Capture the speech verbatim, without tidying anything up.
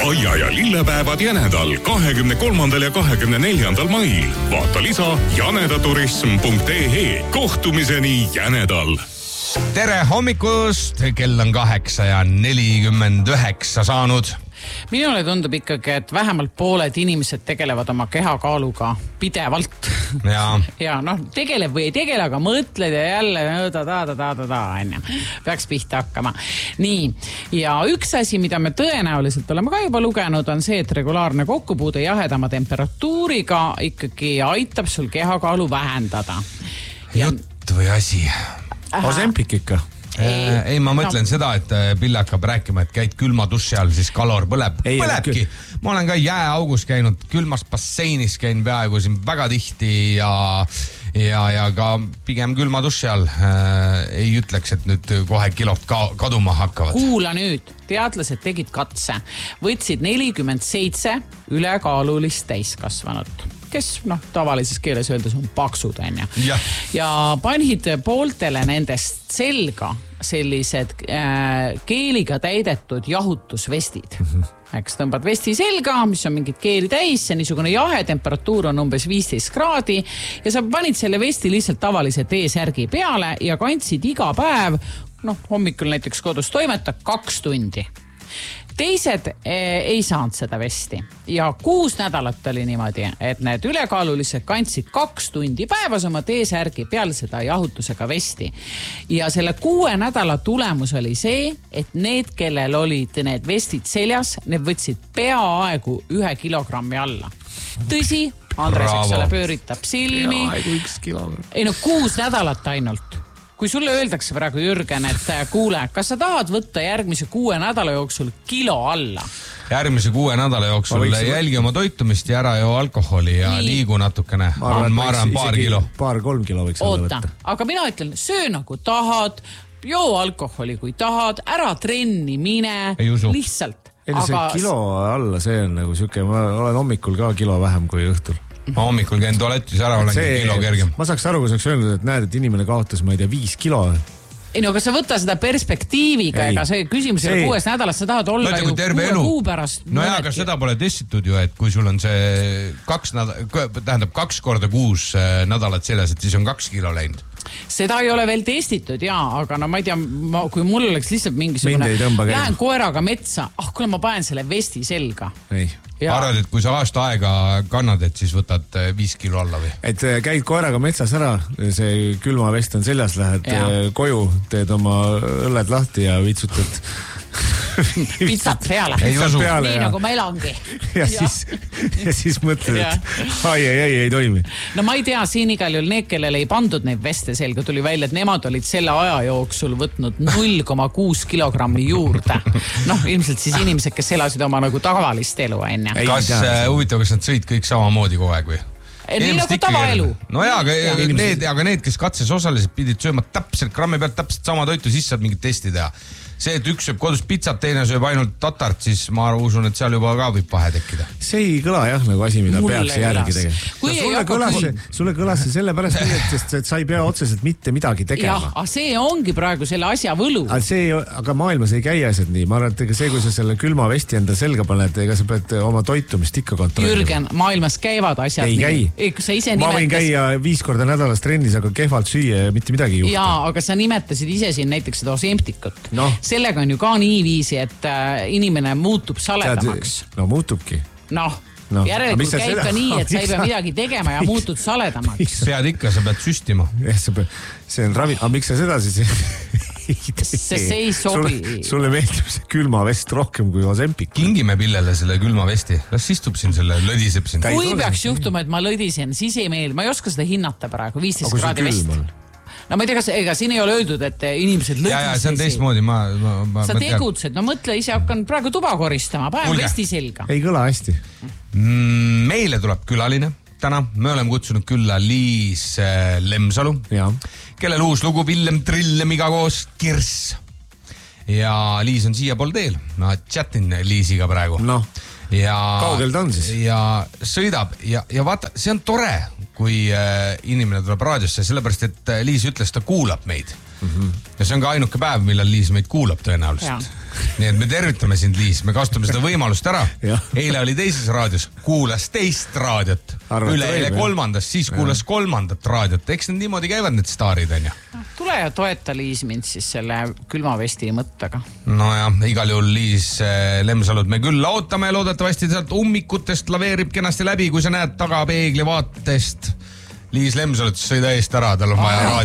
aia- ja lillepäevad Jänedal kahekümne kolmandal ja kahekümne neljandal mail. Vaata lisa janedaturism punkt ee. Kohtumiseni Jänedal. Tere hommikust, kell on kaheksa ja nelikümmend üheksa saanud. Minule tundub ikkagi, et vähemalt pooled inimesed tegelevad oma kehakaaluga pidevalt. Ja, ja noh, tegeleb või ei tegele, aga mõtled ja jälle ta, ta, ta, ta, ta, ta, enne. Peaks pihta hakkama. Nii, ja üks asi, mida me tõenäoliselt oleme ka juba lugenud, on see, et regulaarne kokkupuude jahedama temperatuuriga ikkagi aitab sul kehakaalu vähendada. Ja... jutt või asi? Ozempik ikka. Ei, ei, ma mõtlen no. seda, et Pille hakkab rääkima, et käid külma duši all, siis kalor põleb. Ei, põlebki. Küll. Ma olen ka jääaugus käinud, külmas basseinis käin peaaegu siin väga tihti ja, ja, ja ka pigem külma duši all. Äh, ei ütleks, et nüüd kohe kilot ka, kaduma hakkavad. Kuula nüüd, teadlased tegid katse. Võtsid nelikümmend seitse ülekaalulist täiskasvanut, kes noh, tavalises keeles öeldes on paksud, on ja. ja panid pooltele nendest selga sellised äh, keeliga täidetud jahutusvestid. Eks tõmbad vesti selga, mis on mingid keeli täis, see niisugune jahe temperatuur on umbes viisteist kraadi ja sa panid selle vesti lihtsalt tavalise T-särgi peale ja kandsid iga päev, noh, hommikul näiteks kodus toimetab kaks tundi. Teised ei saanud seda vesti ja kuus nädalat oli niimoodi, et need ülekaalulised kandsid kaks tundi päevas oma T-särgi peale seda jahutusega vesti. Ja selle kuue nädala tulemus oli see, et need, kellel olid need vestid seljas, need võtsid peaaegu ühe kilogrammi alla. Tõsi, Andres, eks ole, pööritab silmi. Peaaegu üks kilogramm. Ei no kuus nädalat ainult. Kui sulle öeldakse praegu, Jürgen, et kuule, kas sa tahad võtta järgmise kuue nädala jooksul kilo alla? Järgmise kuue nädala jooksul jälgi oma toitumist ja ära joo alkoholi ja Nii. liigu natukene. Ma arvan, ma arvan paar kilo. Paar-kolm kilo võiks olla võtta. Aga mina ütlen, söö nagu tahad, joo alkoholi kui tahad, ära trenni mine, lihtsalt. Ei, see aga... kilo alla, see on nagu süke, ma olen hommikul ka kilo vähem kui õhtul. Ma hommikul käin tualetis ära, olen see, kilo kergem. Ma saaks aru, kui saaks öelnud, et näed, et inimene kaotas, ma ei tea, viis kilo. Ei no, aga sa võtta seda perspektiiviga, ega see küsimus ei ole kuues nädalas, sa tahad olla no, ju kuue kuu pärast. No jaa, aga seda pole testitud ju, et kui sul on see kaks nädal, tähendab kaks korda kuus nädalat selles, et siis on kaks kilo läinud. Seda ei ole veel testitud, jaa, aga no ma ei tea, ma, kui mul oleks lihtsalt mingisugune, lähen koeraga metsa, ah, kuule ma panen selle vesti selga. Ei. Arvad, et kui sa aasta aega kannad, et siis võtad viis kilo alla või? Et käid koeraga metsas ära, see külma vest on seljas, lähed ja. koju, teed oma õlled lahti ja vitsutad pitsat peale. peale nii ja. Nagu ma elangi. Ja, ja. Siis, ja siis mõtled, et ai, ai, ai, ei toimi. No ma ei tea, siin igal juhul need, kellel ei pandud neid veste selga, tuli välja, et nemad olid selle aja jooksul võtnud null koma kuus kilogrammi juurde. Noh, ilmselt siis inimesed, kes elasid oma nagu tavalist elu, enne. Kas huvitav, kas nad sõid kõik samamoodi kogu aeg või? Nii nagu tavaelu. No jaa, aga, ja, need, aga need, kes katses osaliselt, pidid sööma täpselt grammi pealt täpselt sama toitu, siis saad mingit testi teha. See, et üks sööb kodus pitsat, teine sööb ainult tatart, siis ma usun, et seal juba ka võib vahe tekkida. See ei kõla jah, nagu asi, mida Mulle peaks järgi tegema. No, sulle, kõlas, kui... sulle kõlas see sellepärast, et, et sa ei pea otseselt mitte midagi tegema. Jah, aga see ongi praegu selle asja võlu. Aga, see, aga maailmas ei käi asjad nii. Ma arvan, et see, kui sa selle külma vesti enda selga paned, ega sa pead oma toitumist ikka kontrollima. Jürgen, maailmas käivad asjad ei nii. Käi. Ei, sa ise ma võin nimetas... käia viis korda nädalas trennis, aga kehvalt süüa ja mitte midagi ei juhtu. Jaa, aga sa nimetasid ise siin näiteks seda Ozempikut. No. Sellega on ju ka nii viisi, et äh, inimene muutub saledamaks. No muutubki. Noh, no. Järelikult käib seda... ka nii, et sa ei pea midagi tegema ja muutud saledamaks. Pead ikka, sa pead süstima. Ja, sa pead... See on ravi... Aga miks sa seda siis... See ei sobi. Sulle, sulle meeldib see külma vest rohkem kui Ozempik. Kingime Pillele selle külma vesti. Las istub siin selle, lõdiseb siin. Kui peaks juhtuma, et ma lõdisen, siis ei meeld. Ma ei oska seda hinnata praegu. viisteist kraadi vest. No ma ei tea, kas ega siin ei ole öeldud, et inimesed lõdis. Ja, ja, see on teistmoodi. Ma, ma, ma, sa tegutsed, no mõtle, ise hakkan praegu tuba koristama, päev vesti selga. Ei kõla hästi. Mm, meile tuleb külaline täna. Me oleme kutsunud külla Liis Lemsalu, ja. Kellel uus lugu Villem Trillemiga koos Kirss. Ja Liis on siia pool teel. Ma chatin Liisiga praegu. No, ja, kaugel ta on siis? Ja sõidab ja, ja vaata, see on tore, kui äh, inimene tuleb raadiosse, sellepärast, et Liis ütles, ta kuulab meid. Mm-hmm. Ja see on ka ainuke päev, millal Liis meid kuulab tõenäoliselt. Nii et me tervitame sind, Liis, me kasutame seda võimalust ära. Eile oli teises raadios, kuulas teist raadiot. Üle eile kolmandast, siis kuulas ja. kolmandat raadiot. Eks need niimoodi käivad need staarid, on ju. Tule ja toeta Liis mind siis selle külmavesti mõttega. No ja, igal juhul Liis Lemsalud me küll ootame ja loodetavasti sealt ummikutest laveerib kenasti läbi, kui sa näed taga peegli vaatest. Liis Lemsalud sõida eest ära, tal on vaja raadiot.